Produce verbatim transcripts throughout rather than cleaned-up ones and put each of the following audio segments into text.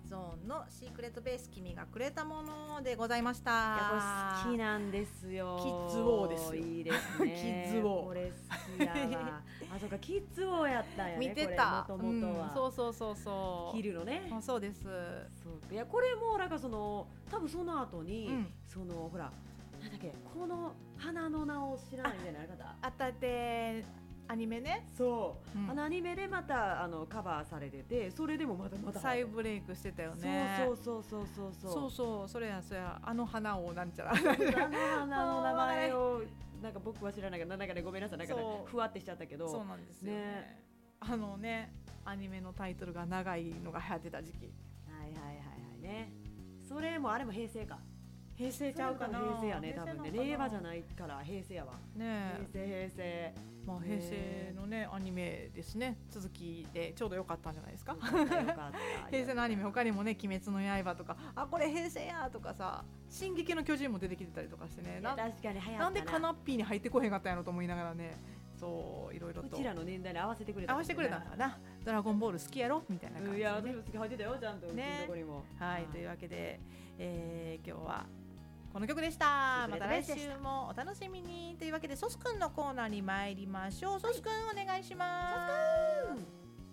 ゾーンのシークレットベース君がくれたものでございました。いやこれ好きなんですよ。 キッズウォーですよ。 いいですね。 キッズウォーこれ好きやわ。あ、そうか、キッズウォーやったんやね。 見てた。 もともとは、 うん、そうそうそうそう。 ヒルのね。 あ、そうです。 そういやこれもなんかその多分その後に、 うん、 そのほらなんだっけこの花の名を知らないみたいな方。 あったってアニメね。 そう、 うん、 あのアニメでまたあのカバーされてて、それでもまだまだ再ブレイクしてたよね。 そうそうそうそうそうそうそうそれやそれやあの花をなんちゃらあの花の名前をなんか僕は知らないけど、なんかねごめんなさい、なんかねふわってしちゃったけど。 そうなんですよね。ね、あのねアニメのタイトルが長いのが流行ってた時期。 はいはいはいはいね。それもあれも平成か。 平成ちゃうかな。 平成やね多分ね。令和じゃないから平成やわ。 ね、 平成平成。 まあ、平成のねアニメですね。続きでちょうど良かったんじゃないですか。 よかったよかった平成のアニメ他にもね鬼滅の刃とか、あこれ平成やとかさ、進撃の巨人も出てきてたりとかしてね。 な確かに流行ったな。 なんでカナッピーに入ってこへんかったんやろと思いながらね。そういろいろとうちらの年代に合わせてくれた、 合わせてくれたんだな。ドラゴンボール好きやろみたいな感じで、ね、 いや私も好き入ってたよちゃんと、ね、うちのとこにも。 はい、というわけで、えー、今日はこの曲でした。また来週もお楽しみに。というわけでソスくんのコーナーに参りましょう。ソスくん、はい、お願いします。ソスくん。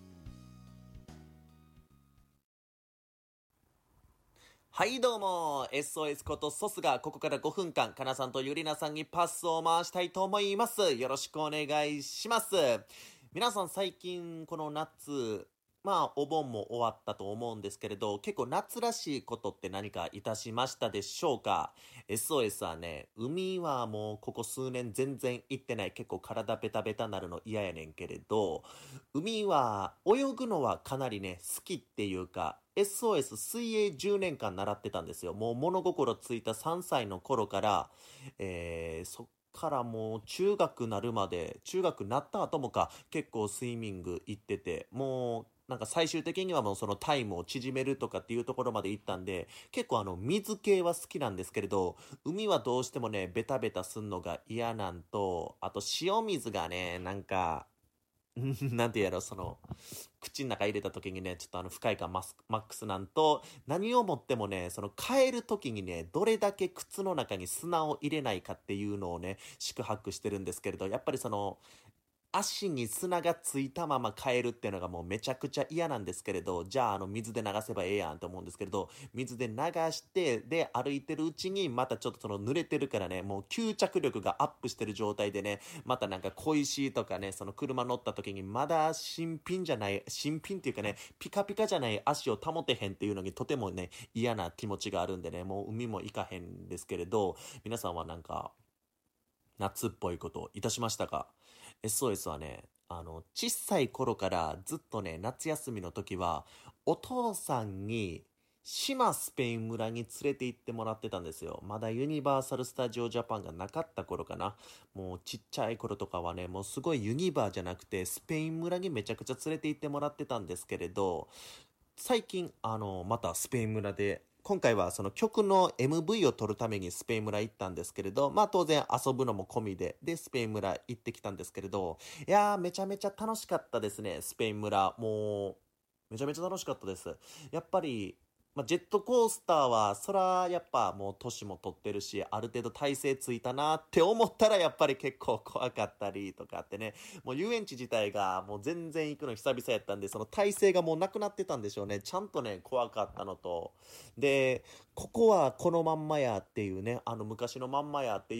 はいどうも エスオーエス ことソスがここからごふんかんかなさんとゆりなさんにパスを回したいと思います。よろしくお願いします。皆さん最近この夏まあお盆も終わったと思うんですけれど、結構夏らしいことって何かいたしましたでしょうか。 エスオーエス はね、海はもうここ数年全然行ってない。結構体ベタベタなるの嫌やねんけれど、海は泳ぐのはかなりね好きっていうか、エスオーエス 水泳じゅうねんかん習ってたんですよ。もう物心ついたさんさいの頃から、えー、そっからもう中学なるまで、中学なった後もか、結構スイミング行ってて、もうなんか最終的にはもうそのタイムを縮めるとかっていうところまで行ったんで、結構あの水系は好きなんですけれど、海はどうしてもねベタベタすんのが嫌なんと、あと塩水がねなんかなんてやろ、その口の中入れた時にねちょっとあの不快感マスマックスなんと、何をもってもねその帰る時にねどれだけ靴の中に砂を入れないかっていうのをね宿泊してるんですけれど、やっぱりその足に砂がついたまま帰るっていうのがもうめちゃくちゃ嫌なんですけれど、じゃああの水で流せばええやんと思うんですけれど、水で流してで歩いてるうちにまたちょっとその濡れてるからね、もう吸着力がアップしてる状態でね、またなんか小石とかね、その車乗った時にまだ新品じゃない、新品っていうかねピカピカじゃない足を保てへんっていうのにとてもね嫌な気持ちがあるんでね、もう海も行かへんですけれど、皆さんはなんか夏っぽいことをいたしましたか？ エスオーエス はね、あの、小さい頃からずっとね、夏休みの時は、お父さんに、島スペイン村に連れて行ってもらってたんですよ。まだユニバーサル・スタジオ・ジャパンがなかった頃かな。もうちっちゃい頃とかはね、もうすごいユニバーじゃなくて、スペイン村にめちゃくちゃ連れて行ってもらってたんですけれど、最近、あの、またスペイン村で、今回はその曲の エムブイ を撮るためにスペイン村行ったんですけれど、まあ当然遊ぶのも込みで、でスペイン村行ってきたんですけれど、いやーめちゃめちゃ楽しかったですね、スペイン村。もう、めちゃめちゃ楽しかったです。やっぱり、まあ、ジェットコースターは、そら、やっぱもう年も取ってるし、ある程度体勢ついたなって思ったら、やっぱり結構怖かったりとかってね、もう遊園地自体がもう全然行くの久々やったんで、その体勢がもうなくなってたんでしょうね。ちゃんとね、怖かったのと、で、ここはこのまんまやっていうね、あの昔のまんまやっていう